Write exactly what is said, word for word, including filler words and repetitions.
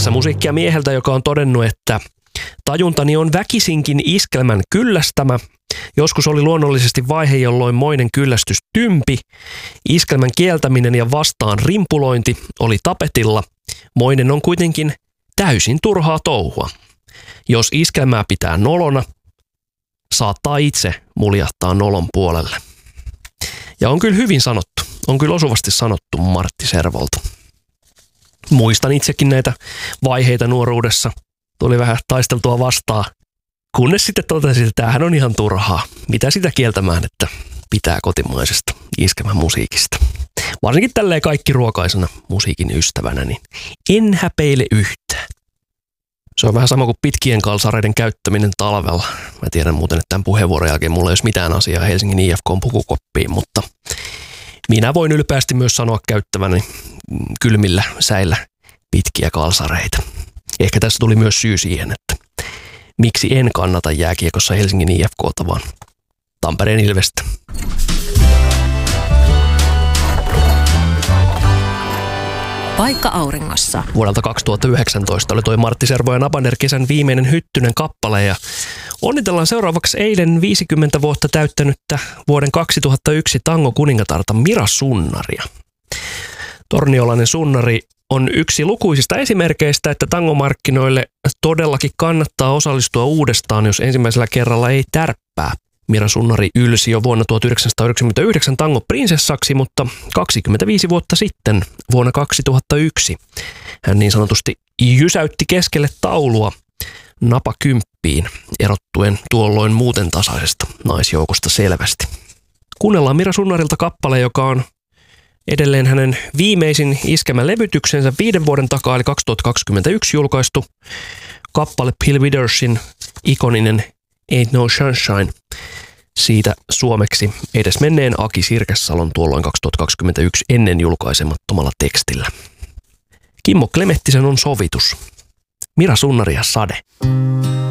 Tässä musiikkia mieheltä, joka on todennut, että tajuntani on väkisinkin iskelmän kyllästämä. Joskus oli luonnollisesti vaihe, jolloin moinen kyllästys tympi. Iskelmän kieltäminen ja vastaan rimpulointi oli tapetilla. Moinen on kuitenkin täysin turhaa touhua. Jos iskelmää pitää nolona, saattaa itse muljahtaa nolon puolelle. Ja on kyllä hyvin sanottu. On kyllä osuvasti sanottu Martti Servolta. Muistan itsekin näitä vaiheita nuoruudessa. Tuli vähän taisteltua vastaan. Kunnes sitten totesin, että tämähän on ihan turhaa. Mitä sitä kieltämään, että pitää kotimaisesta iskelmän musiikista. Varsinkin tälleen kaikki ruokaisena musiikin ystävänä, niin en häpeile yhtään. Se on vähän sama kuin pitkien kalsareiden käyttäminen talvella. Mä tiedän muuten, että tämän puheenvuoron jälkeen mulla ei olisi mitään asiaa Helsingin I F K:n pukukoppiin, mutta minä voin ylpeästi myös sanoa käyttäväni kylmillä säillä pitkiä kalsareita. Ehkä tässä tuli myös syy siihen, että miksi en kannata jääkiekossa Helsingin I F K:ta, vaan Tampereen Ilvestä. Paikka auringossa. Vuodelta kaksituhattayhdeksäntoista oli toi Martti Servo ja Nabander kesän viimeinen Hyttynen kappale ja onnitellaan seuraavaksi eilen viisikymmentä vuotta täyttänyttä vuoden kaksituhattayksi tango kuningatarta Mira Sunnaria. Torniolainen Sunnari on yksi lukuisista esimerkkeistä, että tangomarkkinoille todellakin kannattaa osallistua uudestaan, jos ensimmäisellä kerralla ei tärppää. Mira Sunnari ylsi jo vuonna tuhatyhdeksänsataayhdeksänkymmentäyhdeksän tangoprinsessaksi, mutta kaksikymmentäviisi vuotta sitten, vuonna kaksituhattayksi, hän niin sanotusti jysäytti keskelle taulua napakymppiin, erottuen tuolloin muuten tasaisesta naisjoukosta selvästi. Kuunnellaan Mira Sunnarilta kappale, joka on edelleen hänen viimeisin iskelmälevytyksensä viiden vuoden takaa, eli kaksituhattakaksikymmentäyksi julkaistu kappale Bill Withersin ikoninen Ain't No Sunshine. Siitä suomeksi edesmenneen Aki Sirkessalon tuolloin kaksituhattakaksikymmentäyksi ennen julkaisemattomalla tekstillä. Kimmo Klemettisen on sovitus. Mira Sunnari ja Sade.